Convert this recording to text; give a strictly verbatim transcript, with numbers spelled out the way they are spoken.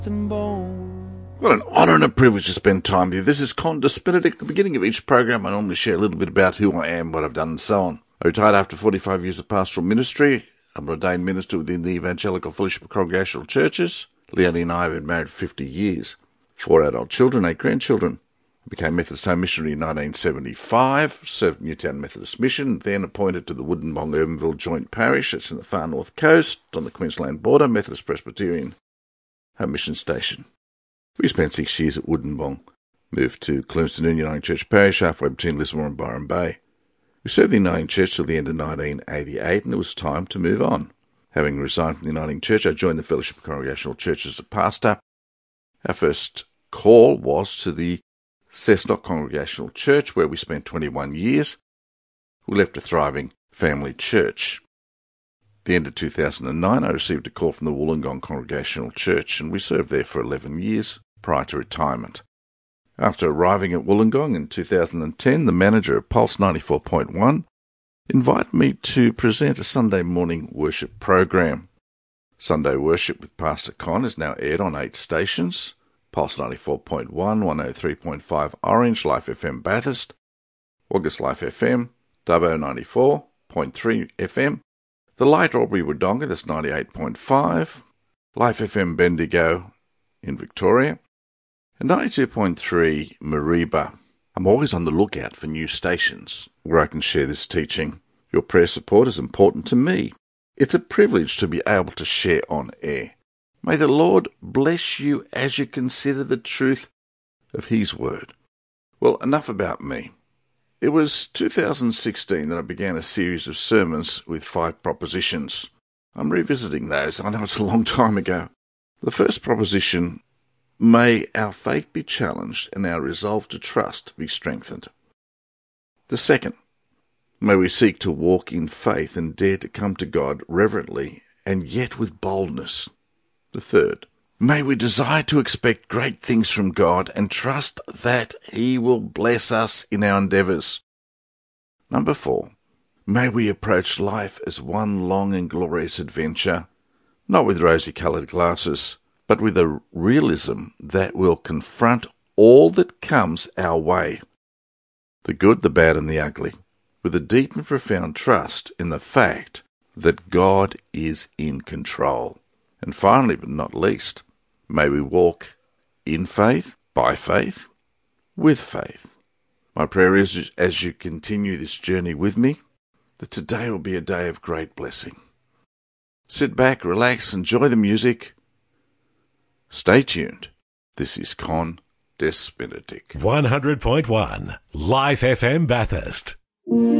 What an honour and a privilege to spend time with you. This is Condis Benedict. At the beginning of each program, I normally share a little bit about who I am, what I've done, and so on. I retired after forty-five years of pastoral ministry. I'm an ordained minister within the Evangelical Fellowship of Congregational Churches. Leonie and I have been married for fifty years. Four adult children, eight grandchildren. I became Methodist Home Missionary in nineteen seventy-five, served Newtown Methodist Mission, then appointed to the Woodonbong-Urbanville Joint Parish. It's in the far north coast, on the Queensland border, Methodist Presbyterian Home Mission Station. We spent six years at Woodonbong, moved to Clemston Uniting Church Parish, halfway between Lismore and Byron Bay. We served the Uniting Church till the end of nineteen eighty-eight, and it was time to move on. Having resigned from the Uniting Church, I joined the Fellowship of Congregational Churches as a pastor. Our first call was to the Cessnock Congregational Church, where we spent twenty-one years. We left a thriving family church. At the end of two thousand nine, I received a call from the Wollongong Congregational Church, and we served there for eleven years prior to retirement. After arriving at Wollongong in two thousand ten, the manager of Pulse ninety-four point one invited me to present a Sunday morning worship program. Sunday Worship with Pastor Con is now aired on eight stations: Pulse ninety-four point one, one oh three point five Orange, Life F M Bathurst, August Life F M, Dubbo ninety-four point three F M, The Light Aubrey Wodonga, that's ninety-eight point five, Life F M Bendigo in Victoria, and ninety-two point three Mariba. I'm always on the lookout for new stations where I can share this teaching. Your prayer support is important to me. It's a privilege to be able to share on air. May the Lord bless you as you consider the truth of His Word. Well, enough about me. It was two thousand sixteen that I began a series of sermons with five propositions. I'm revisiting those. I know it's a long time ago. The first proposition: may our faith be challenged and our resolve to trust be strengthened. The second: may we seek to walk in faith and dare to come to God reverently and yet with boldness. The third: may we desire to expect great things from God and trust that He will bless us in our endeavours. Number four: may we approach life as one long and glorious adventure, not with rosy-coloured glasses, but with a realism that will confront all that comes our way, the good, the bad, and the ugly, with a deep and profound trust in the fact that God is in control. And finally, but not least, may we walk in faith, by faith, with faith. My prayer is, as you continue this journey with me, that today will be a day of great blessing. Sit back, relax, enjoy the music. Stay tuned. This is Con Des Benedict. one hundred point one Life F M Bathurst.